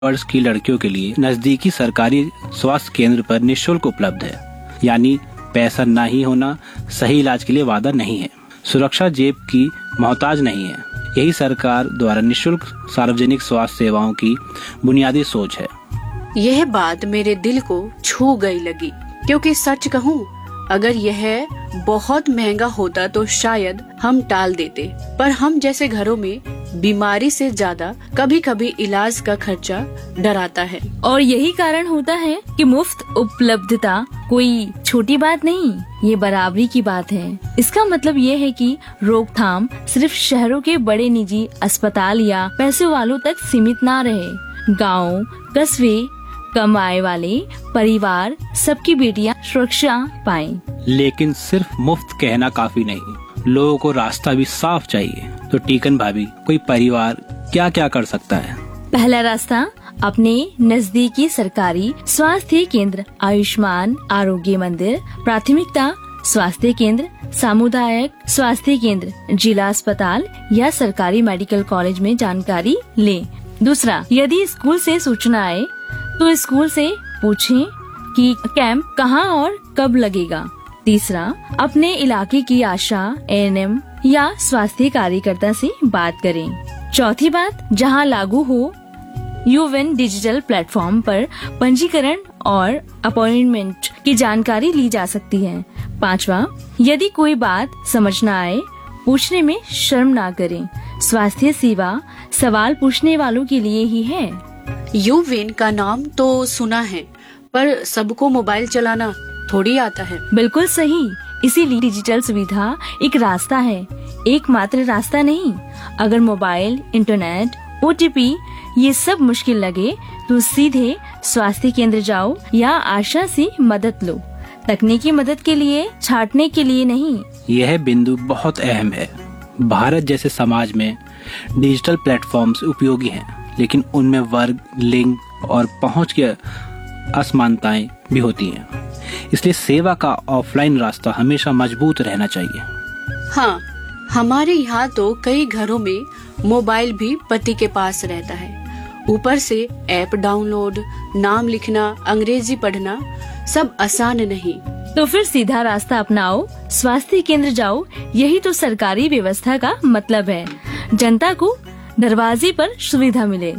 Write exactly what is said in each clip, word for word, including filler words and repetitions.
वर्ष की लड़कियों के लिए नजदीकी सरकारी स्वास्थ्य केंद्र पर निःशुल्क उपलब्ध है। यानी पैसा ना ही होना सही इलाज के लिए वादा नहीं है। सुरक्षा जेब की मोहताज नहीं है। यही सरकार द्वारा निःशुल्क सार्वजनिक स्वास्थ्य सेवाओं की बुनियादी सोच है। यह बात मेरे दिल को छू गई लगी, क्योंकि सच कहूँ, अगर यह बहुत महंगा होता तो शायद हम टाल देते, पर हम जैसे घरों में बीमारी से ज्यादा कभी कभी इलाज का खर्चा डराता है। और यही कारण होता है कि मुफ्त उपलब्धता कोई छोटी बात नहीं, ये बराबरी की बात है। इसका मतलब ये है कि रोकथाम सिर्फ शहरों के बड़े निजी अस्पताल या पैसे वालों तक सीमित ना रहे। गाँव, कस्बे, कम आय वाले परिवार, सबकी बेटियां सुरक्षा पाएं। लेकिन सिर्फ मुफ्त कहना काफी नहीं, लोगों को रास्ता भी साफ चाहिए। तो टीकन भाभी, कोई परिवार क्या क्या कर सकता है? पहला रास्ता, अपने नजदीकी सरकारी स्वास्थ्य केंद्र, आयुष्मान आरोग्य मंदिर, प्राथमिकता स्वास्थ्य केंद्र, सामुदायिक स्वास्थ्य केंद्र, जिला अस्पताल या सरकारी मेडिकल कॉलेज में जानकारी लें। दूसरा, यदि स्कूल से सूचना आए तो स्कूल से पूछें कि कैंप कहाँ और कब लगेगा। तीसरा, अपने इलाके की आशा, ए एन एम या स्वास्थ्य कार्यकर्ता से बात करें। चौथी बात, जहाँ लागू हो, यूविन डिजिटल प्लेटफॉर्म पर पंजीकरण और अपॉइंटमेंट की जानकारी ली जा सकती है। पांचवा, यदि कोई बात समझ न आए, पूछने में शर्म ना करें। स्वास्थ्य सेवा सवाल पूछने वालों के लिए ही है। यूविन का नाम तो सुना है, पर सबको मोबाइल चलाना थोड़ी आता है। बिल्कुल सही, इसीलिए डिजिटल सुविधा एक रास्ता है, एकमात्र रास्ता नहीं। अगर mobile, internet, O T P ये सब मुश्किल लगे तो सीधे स्वास्थ्य केंद्र जाओ या आशा से मदद लो। तकनीकी मदद के लिए, छाटने के लिए नहीं। यह बिंदु बहुत अहम है। भारत जैसे समाज में डिजिटल प्लेटफॉर्म्स उपयोगी हैं, लेकिन उनमें वर्ग, लिंग और पहुंच की असमानताएं भी होती हैं। इसलिए सेवा का ऑफलाइन रास्ता हमेशा मजबूत रहना चाहिए। हाँ, हमारे यहाँ तो कई घरों में मोबाइल भी पति के पास रहता है। ऊपर से ऐप डाउनलोड, नाम लिखना, अंग्रेजी पढ़ना, सब आसान नहीं। तो फिर सीधा रास्ता अपनाओ, स्वास्थ्य केंद्र जाओ। यही तो सरकारी व्यवस्था का मतलब है, जनता को दरवाजे पर सुविधा मिले।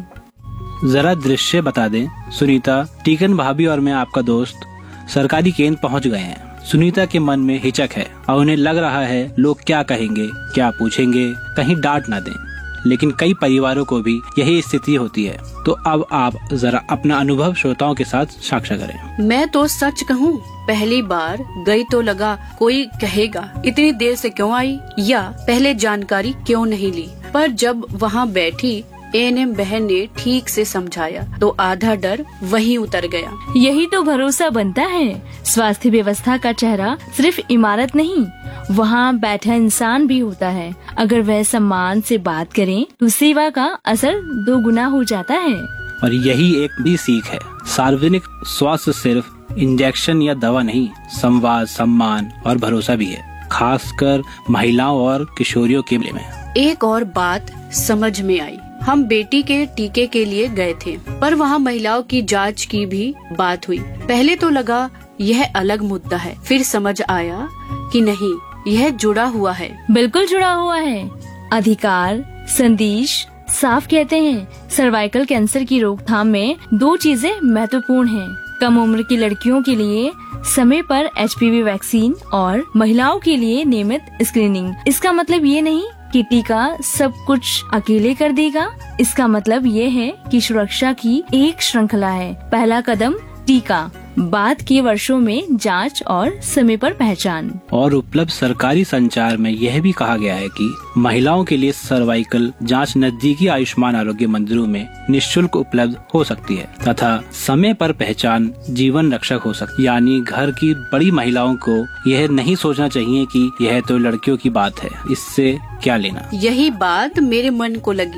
जरा दृश्य बता दें। सुनीता, टीकन भाभी और मैं, आपका दोस्त, सरकारी केंद्र पहुंच गए हैं। सुनीता के मन में हिचक है और उन्हें लग रहा है लोग क्या कहेंगे, क्या पूछेंगे, कहीं डांट ना दें। लेकिन कई परिवारों को भी यही स्थिति होती है। तो अब आप जरा अपना अनुभव श्रोताओं के साथ साझा करें। मैं तो सच कहूँ, पहली बार गई तो लगा कोई कहेगा इतनी देर से क्यों आई या पहले जानकारी क्यों नहीं ली। पर जब वहाँ बैठी ए एन एम बहन ने ठीक से समझाया तो आधा डर वहीं उतर गया। यही तो भरोसा बनता है। स्वास्थ्य व्यवस्था का चेहरा सिर्फ इमारत नहीं, वहाँ बैठा इंसान भी होता है। अगर वह सम्मान से बात करें तो सेवा का असर दो गुना हो जाता है। और यही एक भी सीख है, सार्वजनिक स्वास्थ्य सिर्फ इंजेक्शन या दवा नहीं, संवाद, सम्मान और भरोसा भी है, खासकर महिलाओं और किशोरियों के लिए में। एक और बात समझ में आई। हम बेटी के टीके के लिए गए थे, पर वहाँ महिलाओं की जांच की भी बात हुई। पहले तो लगा यह अलग मुद्दा है, फिर समझ आया कि नहीं, यह जुड़ा हुआ है। बिल्कुल जुड़ा हुआ है। अधिकार संदेश साफ कहते हैं, सर्वाइकल कैंसर की रोकथाम में दो चीजें महत्वपूर्ण हैं। कम उम्र की लड़कियों के लिए समय पर एच पी वी वैक्सीन और महिलाओं के लिए नियमित स्क्रीनिंग। इसका मतलब ये नहीं कि टीका सब कुछ अकेले कर देगा। इसका मतलब ये है कि सुरक्षा की एक श्रृंखला है। पहला कदम टीका, बाद के वर्षों में जांच और समय पर पहचान। और उपलब्ध सरकारी संचार में यह भी कहा गया है कि महिलाओं के लिए सर्वाइकल जांच नजदीकी आयुष्मान आरोग्य मंदिरों में निःशुल्क उपलब्ध हो सकती है तथा समय पर पहचान जीवन रक्षक हो सकती है। यानी घर की बड़ी महिलाओं को यह नहीं सोचना चाहिए कि यह तो लड़कियों की बात है, इससे क्या लेना। यही बात मेरे मन को लगी।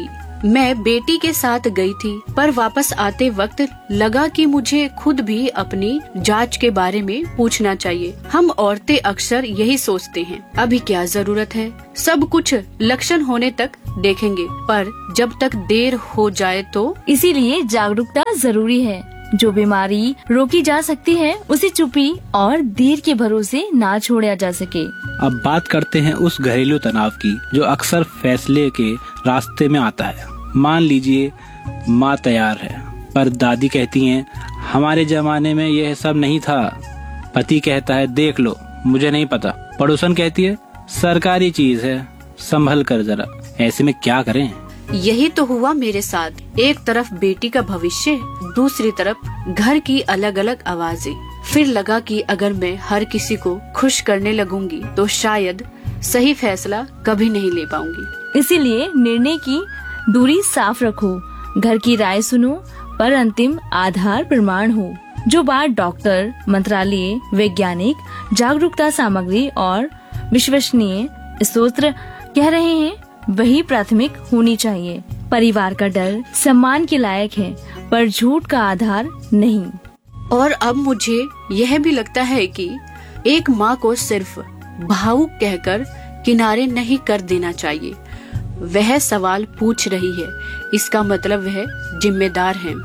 मैं बेटी के साथ गई थी, पर वापस आते वक्त लगा कि मुझे खुद भी अपनी जांच के बारे में पूछना चाहिए। हम औरतें अक्सर यही सोचते हैं, अभी क्या जरूरत है, सब कुछ लक्षण होने तक देखेंगे, पर जब तक देर हो जाए तो। इसीलिए जागरूकता जरूरी है। जो बीमारी रोकी जा सकती है उसे चुप्पी और देर के भरोसे ना छोड़ा जा सके। अब बात करते हैं उस घरेलू तनाव की जो अक्सर फैसले के रास्ते में आता है। मान लीजिए माँ तैयार है, पर दादी कहती हैं हमारे जमाने में यह सब नहीं था। पति कहता है देख लो मुझे नहीं पता। पड़ोसन कहती है सरकारी चीज है, संभल कर जरा। ऐसे में क्या करें? यही तो हुआ मेरे साथ। एक तरफ बेटी का भविष्य, दूसरी तरफ घर की अलग अलग आवाजें। फिर लगा कि अगर मैं हर किसी को खुश करने लगूंगी तो शायद सही फैसला कभी नहीं ले पाऊंगी। इसीलिए निर्णय की दूरी साफ रखो, घर की राय सुनो, पर अंतिम आधार प्रमाण हो। जो बात डॉक्टर, मंत्रालय, वैज्ञानिक, जागरूकता सामग्री और विश्वसनीय स्रोत कह रहे हैं वही प्राथमिक होनी चाहिए। परिवार का डर सम्मान के लायक है, पर झूठ का आधार नहीं। और अब मुझे यह भी लगता है कि एक माँ को सिर्फ भावुक कहकर किनारे नहीं कर देना चाहिए। वह सवाल पूछ रही है, इसका मतलब वह जिम्मेदार है।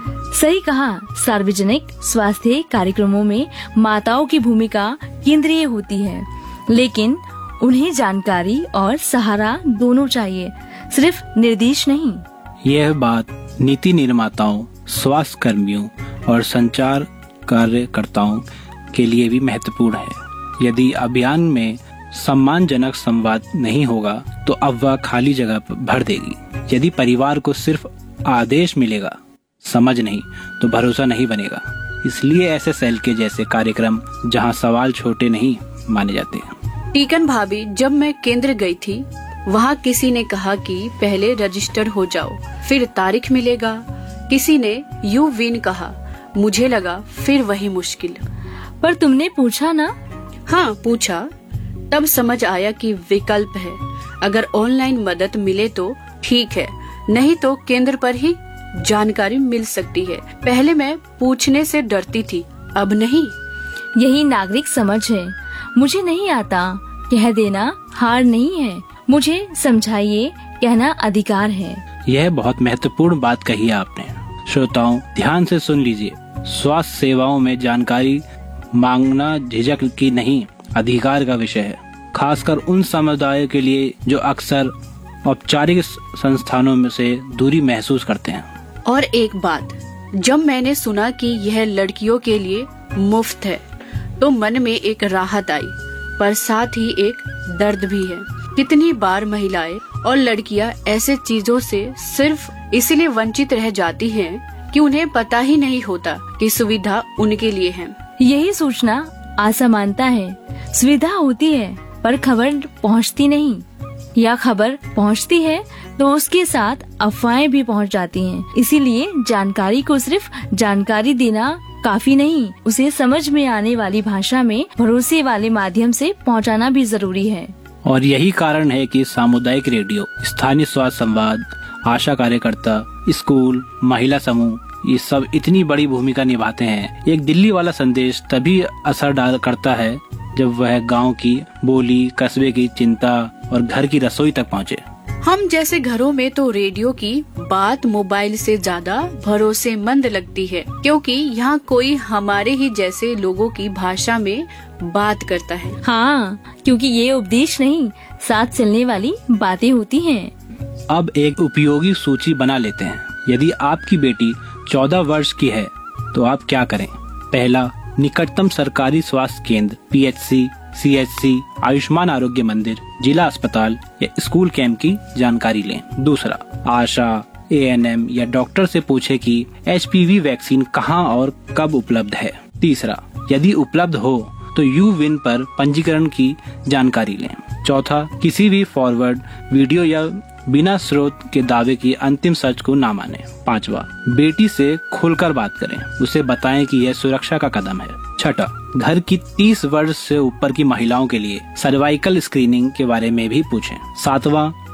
सही कहा। सार्वजनिक स्वास्थ्य कार्यक्रमों में माताओं की भूमिका केंद्रीय होती है, लेकिन उन्हें जानकारी और सहारा दोनों चाहिए, सिर्फ निर्देश नहीं। यह बात नीति निर्माताओं, स्वास्थ्य कर्मियों और संचार कार्यकर्ताओं के लिए भी महत्वपूर्ण है। यदि अभियान में सम्मानजनक संवाद नहीं होगा तो अफवाह खाली जगह भर देगी। यदि परिवार को सिर्फ आदेश मिलेगा, समझ नहीं, तो भरोसा नहीं बनेगा। इसलिए ऐसे सेल के जैसे कार्यक्रम जहां सवाल छोटे नहीं माने जाते। टीकन भाभी, जब मैं केंद्र गई थी वहाँ किसी ने कहा कि पहले रजिस्टर हो जाओ, फिर तारीख मिलेगा। किसी ने यू विन कहा, मुझे लगा फिर वही मुश्किल। पर तुमने पूछा ना? हाँ पूछा, तब समझ आया कि विकल्प है। अगर ऑनलाइन मदद मिले तो ठीक है, नहीं तो केंद्र पर ही जानकारी मिल सकती है। पहले मैं पूछने से डरती थी, अब नहीं। यही नागरिक समझ है। मुझे नहीं आता कह देना हार नहीं है, मुझे समझाइए कहना अधिकार है। यह बहुत महत्वपूर्ण बात कही है आपने। श्रोताओं ध्यान से सुन लीजिए। स्वास्थ्य सेवाओं में जानकारी मांगना झिझक की नहीं, अधिकार का विषय है, खासकर उन समुदायों के लिए जो अक्सर औपचारिक संस्थानों में से दूरी महसूस करते हैं। और एक बात, जब मैंने सुना कि यह लड़कियों के लिए मुफ्त है तो मन में एक राहत आई, पर साथ ही एक दर्द भी है। कितनी बार महिलाएं और लड़कियां ऐसे चीजों से सिर्फ इसलिए वंचित रह जाती हैं कि उन्हें पता ही नहीं होता कि सुविधा उनके लिए है। यही सूचना असमानता है। सुविधा होती है पर खबर पहुंचती नहीं, या खबर पहुंचती है तो उसके साथ अफवाहें भी पहुंच जाती हैं। इसीलिए जानकारी को सिर्फ जानकारी देना काफी नहीं, उसे समझ में आने वाली भाषा में भरोसे वाले माध्यम से पहुंचाना भी जरूरी है। और यही कारण है कि सामुदायिक रेडियो, स्थानीय स्वास्थ्य संवाद, आशा कार्यकर्ता, स्कूल, महिला समूह, ये सब इतनी बड़ी भूमिका निभाते हैं। एक दिल्ली वाला संदेश तभी असर डाल करता है जब वह गांव की बोली, कस्बे की चिंता और घर की रसोई तक पहुंचे। हम जैसे घरों में तो रेडियो की बात मोबाइल से ज्यादा भरोसेमंद लगती है, क्योंकि यहाँ कोई हमारे ही जैसे लोगों की भाषा में बात करता है। हाँ, क्योंकि ये उपदेश नहीं, साथ चलने वाली बातें होती हैं। अब एक उपयोगी सूची बना लेते हैं। यदि आपकी बेटी चौदह वर्ष की है तो आप क्या करें? पहला, निकटतम सरकारी स्वास्थ्य केंद्र, P H C, C H C, Ayushman आरोग्य मंदिर, जिला अस्पताल या स्कूल कैंप की जानकारी लें। दूसरा, आशा, ए एन एम या डॉक्टर से पूछे कि एच पी वी वैक्सीन कहां और कब उपलब्ध है। तीसरा, यदि उपलब्ध हो तो यू विन पर पंजीकरण की जानकारी लें। चौथा, किसी भी फॉरवर्ड वीडियो या बिना स्रोत के दावे की अंतिम सच को ना माने। पांचवा, बेटी से खुलकर बात करें, उसे बताएं कि यह सुरक्षा का कदम है। छठा, घर की तीस वर्ष से ऊपर की महिलाओं के लिए सर्वाइकल स्क्रीनिंग के बारे में भी पूछें। सातवां,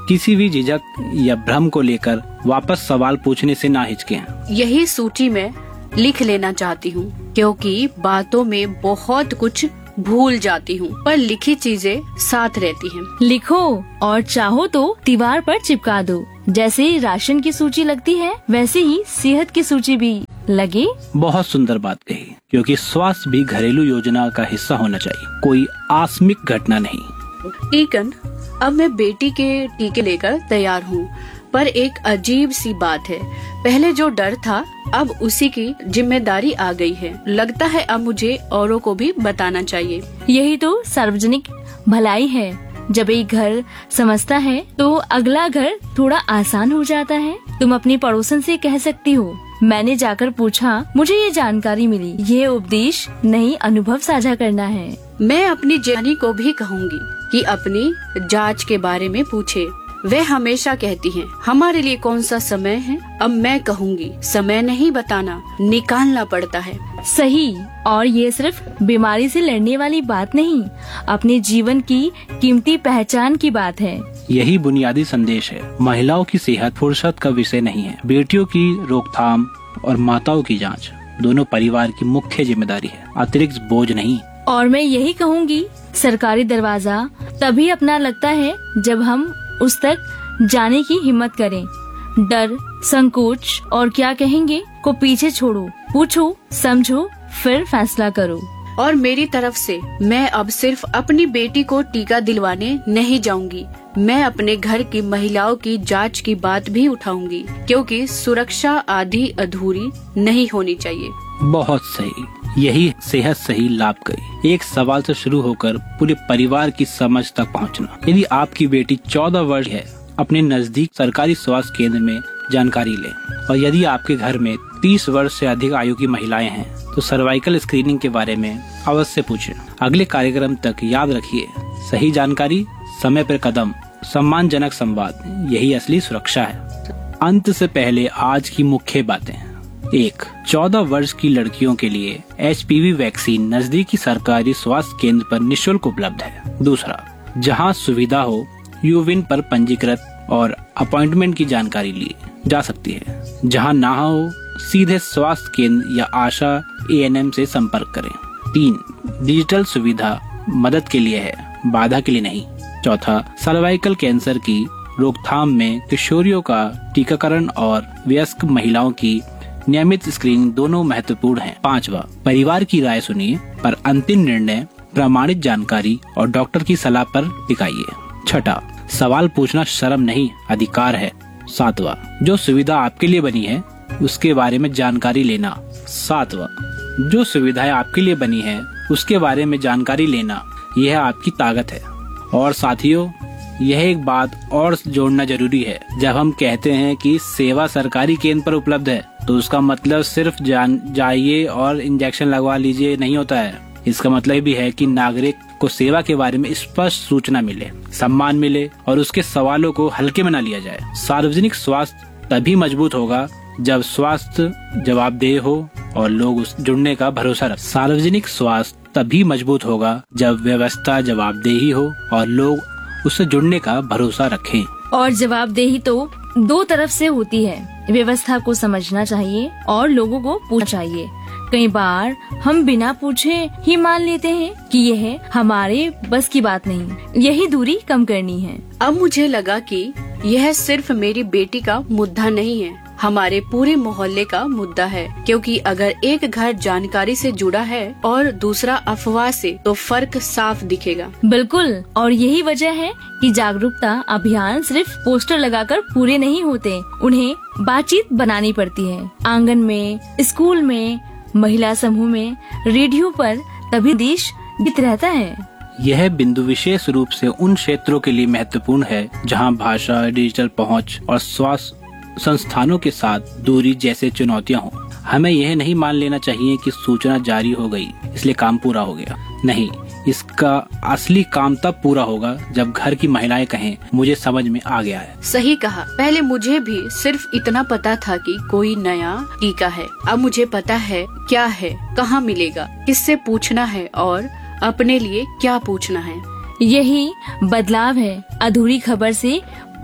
किसी भी झिझक या भ्रम को लेकर वापस सवाल पूछने से ना हिचकें। यही सूची में लिख लेना चाहती हूँ, क्योंकि बातों में बहुत कुछ भूल जाती हूँ, पर लिखी चीजें साथ रहती हैं। लिखो और चाहो तो दीवार पर चिपका दो। जैसे राशन की सूची लगती है, वैसे ही सेहत की सूची भी लगे। बहुत सुंदर बात कही, क्योंकि स्वास्थ्य भी घरेलू योजना का हिस्सा होना चाहिए, कोई आकस्मिक घटना नहीं। टीकन, अब मैं बेटी के टीके लेकर तैयार हूँ, पर एक अजीब सी बात है। पहले जो डर था, अब उसी की जिम्मेदारी आ गई है। लगता है अब मुझे औरों को भी बताना चाहिए। यही तो सार्वजनिक भलाई है। जब एक घर समझता है तो अगला घर थोड़ा आसान हो जाता है। तुम अपनी पड़ोसन से कह सकती हो, मैंने जाकर पूछा, मुझे ये जानकारी मिली। ये उपदेश नहीं, अनुभव साझा करना है। मैं अपनी जेठानी को भी कहूँगी कि अपनी जांच के बारे में पूछे। वे हमेशा कहती हैं, हमारे लिए कौन सा समय है। अब मैं कहूँगी, समय नहीं बताना, निकालना पड़ता है। सही, और ये सिर्फ बीमारी से लड़ने वाली बात नहीं, अपने जीवन की कीमती पहचान की बात है। यही बुनियादी संदेश है। महिलाओं की सेहत फुर्सत का विषय नहीं है। बेटियों की रोकथाम और माताओं की जांच दोनों परिवार की मुख्य जिम्मेदारी है, अतिरिक्त बोझ नहीं। और मैं यही कहूँगी, सरकारी दरवाजा तभी अपना लगता है जब हम उस तक जाने की हिम्मत करें। डर, संकोच और क्या कहेंगे को पीछे छोड़ो, पूछो, समझो, फिर फैसला करो। और मेरी तरफ से मैं अब सिर्फ अपनी बेटी को टीका दिलवाने नहीं जाऊंगी, मैं अपने घर की महिलाओं की जांच की बात भी उठाऊंगी, क्योंकि सुरक्षा आधी अधूरी नहीं होनी चाहिए। बहुत सही, यही सेहत सही लाभ करी। एक सवाल से शुरू होकर पूरे परिवार की समझ तक पहुंचना। यदि आपकी बेटी चौदह वर्ष है, अपने नजदीक सरकारी स्वास्थ्य केंद्र में जानकारी लें। और यदि आपके घर में तीस वर्ष से अधिक आयु की महिलाएं हैं, तो सर्वाइकल स्क्रीनिंग के बारे में अवश्य पूछें। अगले कार्यक्रम तक याद रखिए, सही जानकारी, समय पर कदम, सम्मानजनक संवाद, यही असली सुरक्षा है। अंत से पहले आज की मुख्य बातें। एक, चौदह वर्ष की लड़कियों के लिए एच पी वी वैक्सीन नजदीकी सरकारी स्वास्थ्य केंद्र पर निशुल्क उपलब्ध है। दूसरा, जहां सुविधा हो, यूविन पर पंजीकृत और अपॉइंटमेंट की जानकारी ली जा सकती है। जहां ना हो, सीधे स्वास्थ्य केंद्र या आशा ए एन एम से संपर्क करें। तीन, डिजिटल सुविधा मदद के लिए है, बाधा के लिए नहीं। चौथा, सर्वाइकल कैंसर की रोकथाम में किशोरियों का टीकाकरण और वयस्क महिलाओं की नियमित स्क्रीनिंग दोनों महत्वपूर्ण हैं। पांचवा, परिवार की राय सुनिए, पर अंतिम निर्णय प्रमाणित जानकारी और डॉक्टर की सलाह पर टिकाइए। छठा, सवाल पूछना शर्म नहीं, अधिकार है। सातवा, जो सुविधा आपके लिए बनी है उसके बारे में जानकारी लेना। सातवा, जो सुविधाएं आपके लिए बनी है उसके बारे में जानकारी लेना, यह आपकी ताकत है। और साथियों, यह एक बात और जोड़ना जरूरी है। जब हम कहते हैं कि सेवा सरकारी केंद्र पर उपलब्ध है, तो उसका मतलब सिर्फ जान जाइए और इंजेक्शन लगवा लीजिए नहीं होता है। इसका मतलब भी है कि नागरिक को सेवा के बारे में स्पष्ट सूचना मिले, सम्मान मिले और उसके सवालों को हल्के में न लिया जाए। सार्वजनिक स्वास्थ्य तभी मजबूत होगा जब स्वास्थ्य जवाबदेह हो और लोग उस जुड़ने का भरोसा रखें। सार्वजनिक स्वास्थ्य तभी मजबूत होगा जब व्यवस्था जवाबदेही हो और लोग उससे जुड़ने का भरोसा रखें। और जवाबदेही तो दो तरफ से होती है। व्यवस्था को समझना चाहिए और लोगों को पूछना चाहिए। कई बार हम बिना पूछे ही मान लेते हैं कि यह हमारे बस की बात नहीं। यही दूरी कम करनी है। अब मुझे लगा कि यह सिर्फ मेरी बेटी का मुद्दा नहीं है, हमारे पूरे मोहल्ले का मुद्दा है। क्योंकि अगर एक घर जानकारी से जुड़ा है और दूसरा अफवाह से, तो फर्क साफ दिखेगा। बिल्कुल, और यही वजह है कि जागरूकता अभियान सिर्फ पोस्टर लगाकर पूरे नहीं होते, उन्हें बातचीत बनानी पड़ती है। आंगन में, स्कूल में, महिला समूह में, रेडियो पर, तभी देश जीत रहता है। यह बिंदु विशेष रूप से उन क्षेत्रों के लिए महत्वपूर्ण है जहां भाषा, डिजिटल पहुंच और स्वास्थ्य संस्थानों के साथ दूरी जैसे चुनौतियां हों। हमें यह नहीं मान लेना चाहिए कि सूचना जारी हो गई इसलिए काम पूरा हो गया। नहीं, इसका असली काम तब पूरा होगा जब घर की महिलाएं कहें, मुझे समझ में आ गया है। सही कहा। पहले मुझे भी सिर्फ इतना पता था कि कोई नया टीका है। अब मुझे पता है क्या है, कहाँ मिलेगा, किससे पूछना है और अपने लिए क्या पूछना है। यही बदलाव है। अधूरी खबर से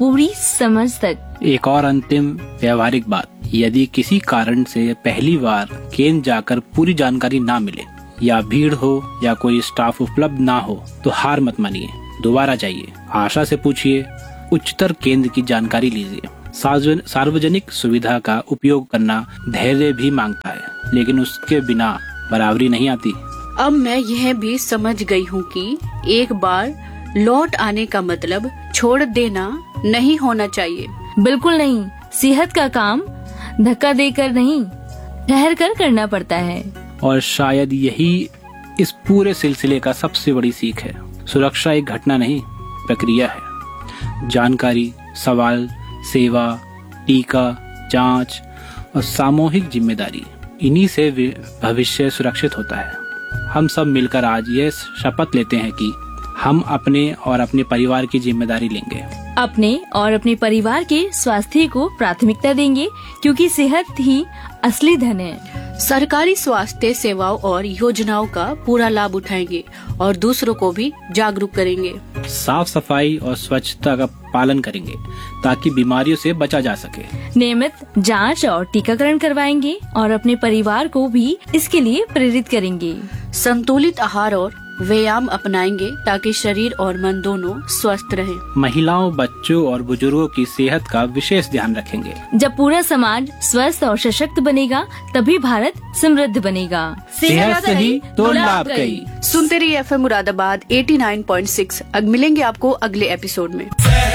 पूरी समझ तक। एक और अंतिम व्यवहारिक बात, यदि किसी कारण से पहली बार केंद्र जाकर पूरी जानकारी ना मिले या भीड़ हो या कोई स्टाफ उपलब्ध ना हो तो हार मत मानिए, दोबारा जाइए, आशा से पूछिए, उच्चतर केंद्र की जानकारी लीजिए। सार्वजन- सार्वजनिक सुविधा का उपयोग करना धैर्य भी मांगता है, लेकिन उसके बिना बराबरी नहीं आती। अब मैं यह भी समझ गई हूँ कि एक बार लौट आने का मतलब छोड़ देना नहीं होना चाहिए। बिल्कुल नहीं, सेहत का काम धक्का देकर नहीं, ठहर कर करना पड़ता है। और शायद यही इस पूरे सिलसिले का सबसे बड़ी सीख है। सुरक्षा एक घटना नहीं, प्रक्रिया है। जानकारी, सवाल, सेवा, टीका, जांच और सामूहिक जिम्मेदारी, इन्हीं से वि- भविष्य सुरक्षित होता है। हम सब मिलकर आज ये शपथ लेते हैं कि हम अपने और अपने परिवार की जिम्मेदारी लेंगे, अपने और अपने परिवार के स्वास्थ्य को प्राथमिकता देंगे, क्योंकि सेहत ही असली धन है। सरकारी स्वास्थ्य सेवाओं और योजनाओं का पूरा लाभ उठाएंगे और दूसरों को भी जागरूक करेंगे। साफ सफाई और स्वच्छता का पालन करेंगे ताकि बीमारियों से बचा जा सके। नियमित जांच और टीकाकरण करवाएंगे और अपने परिवार को भी इसके लिए प्रेरित करेंगे। संतुलित आहार और व्यायाम अपनाएंगे ताकि शरीर और मन दोनों स्वस्थ रहे। महिलाओं, बच्चों और बुजुर्गों की सेहत का विशेष ध्यान रखेंगे। जब पूरा समाज स्वस्थ और सशक्त बनेगा, तभी भारत समृद्ध बनेगा। सेहत सही तो लाभ कई। सुनते रहिए F M Moradabad eighty nine point six. अब मिलेंगे आपको अगले एपिसोड में।